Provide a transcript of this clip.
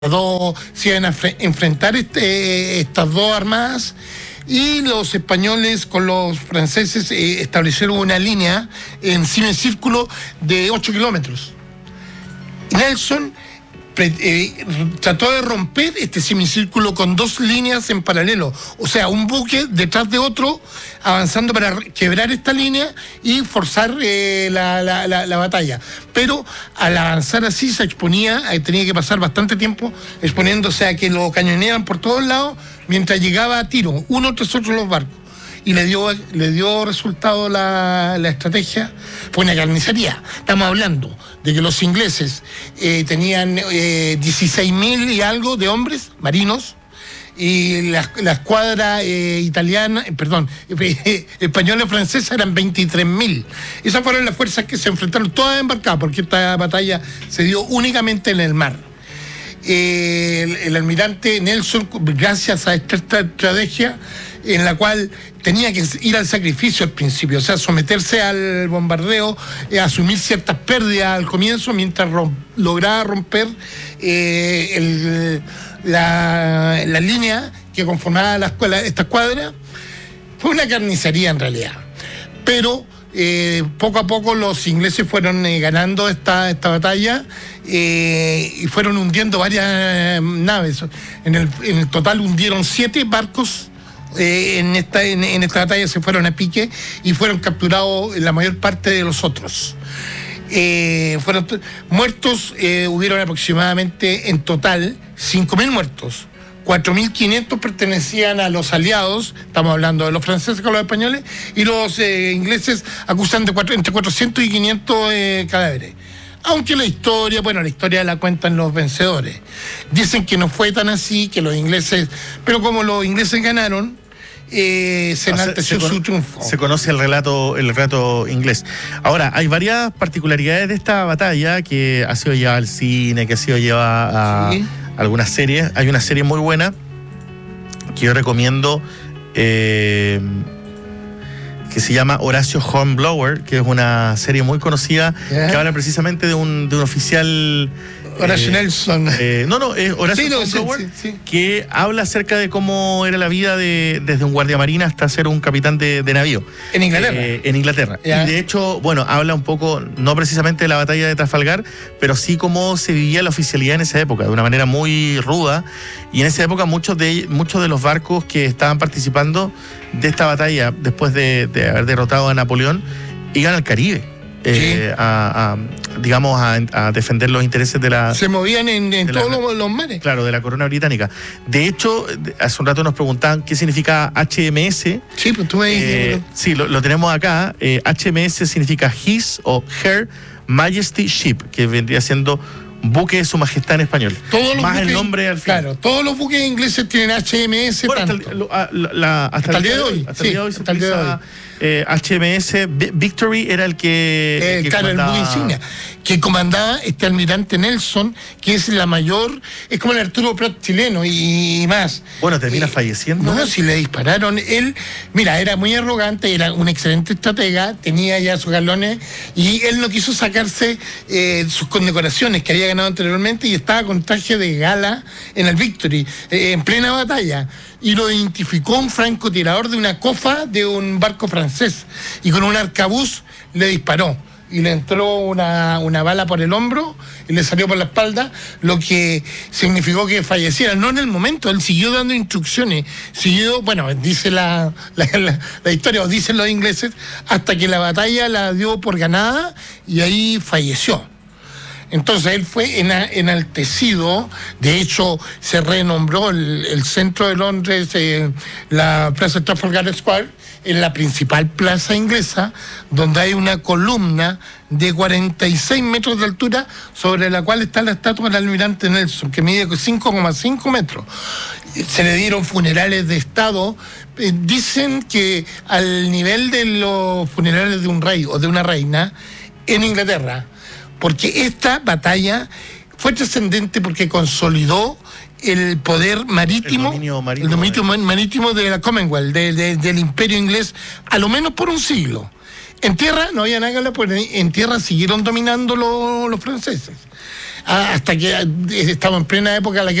dos se iban a enfrentar estas dos armadas, y los españoles con los franceses establecieron una línea en semicírculo de 8 kilómetros. Nelson trató de romper este semicírculo con dos líneas en paralelo, o sea, un buque detrás de otro, avanzando para quebrar esta línea y forzar la batalla. Pero al avanzar así se exponía, tenía que pasar bastante tiempo exponiéndose a que lo cañoneaban por todos lados mientras llegaba a tiro, uno tras otro los barcos. Y le dio resultado la estrategia. Fue una carnicería. Estamos hablando de que los ingleses tenían 16.000 y algo de hombres marinos, y la escuadra española y francesa eran 23.000. Esas fueron las fuerzas que se enfrentaron todas embarcadas, porque esta batalla se dio únicamente en el mar. El almirante Nelson, gracias a esta estrategia, en la cual tenía que ir al sacrificio al principio, o sea, someterse al bombardeo, asumir ciertas pérdidas al comienzo, mientras lograba romper la línea que conformaba esta escuadra. Fue una carnicería en realidad, pero poco a poco los ingleses fueron ganando esta batalla, y fueron hundiendo varias naves. En el total hundieron 7 barcos. En esta batalla se fueron a pique y fueron capturados la mayor parte de los otros. Fueron muertos, hubieron aproximadamente en total 5.000 muertos. 4.500 pertenecían a los aliados, estamos hablando de los franceses con los españoles, y los ingleses acusan de entre 400 y 500 cadáveres. Aunque la historia la cuentan los vencedores. Dicen que no fue tan así, que los ingleses, pero como los ingleses ganaron, se enalteció su triunfo. Se conoce el relato inglés. Ahora, hay varias particularidades de esta batalla que ha sido llevada al cine, que ha sido llevada a algunas series. Hay una serie muy buena que yo recomiendo, que se llama Horacio Hornblower, que es una serie muy conocida, que habla precisamente de un oficial. Horacio Nelson. Es Horacio Hornblower, que habla acerca de cómo era la vida desde un guardiamarina hasta ser un capitán de navío. En Inglaterra. En Inglaterra. Y de hecho, habla un poco, no precisamente de la batalla de Trafalgar, pero sí cómo se vivía la oficialidad en esa época, de una manera muy ruda. Y en esa época muchos de los barcos que estaban participando de esta batalla, después de haber derrotado a Napoleón, iban al Caribe. A defender los intereses de la... Se movían en todos los mares. Claro, de la corona británica. De hecho, hace un rato nos preguntaban qué significa HMS. Sí, pues tú me dijiste. Sí, lo tenemos acá. HMS significa His o Her Majesty Ship, que vendría siendo buque de su majestad en español. Más el nombre al final. Claro, todos los buques ingleses tienen HMS. Bueno, hasta el día de hoy. Hasta el día de hoy se utiliza HMS Victory, era el que claro, el buque insignia que comandaba este almirante Nelson, que es la mayor, es como el Arturo Prat chileno y más. Bueno, termina falleciendo. No, si le dispararon. Él, mira, era muy arrogante, era un excelente estratega, tenía ya sus galones, y él no quiso sacarse sus condecoraciones que había ganado anteriormente, y estaba con traje de gala en el Victory, en plena batalla. Y lo identificó un francotirador de una cofa de un barco francés, y con un arcabuz le disparó. Y le entró una bala por el hombro y le salió por la espalda, lo que significó que falleciera. No en el momento, él siguió dando instrucciones, dice la historia, o dicen los ingleses, hasta que la batalla la dio por ganada, y ahí falleció. Entonces él fue enaltecido. De hecho, se renombró el centro de Londres, la Plaza Trafalgar Square, en la principal plaza inglesa, donde hay una columna de 46 metros de altura, sobre la cual está la estatua del almirante Nelson, que mide 5,5 metros. Se le dieron funerales de Estado. Dicen que al nivel de los funerales de un rey o de una reina en Inglaterra, porque esta batalla fue trascendente porque consolidó el poder marítimo, el dominio marítimo de la Commonwealth, del imperio inglés, a lo menos por un siglo. En tierra no había nada que hablar, porque en tierra siguieron dominando los franceses. hasta que estamos en plena época de la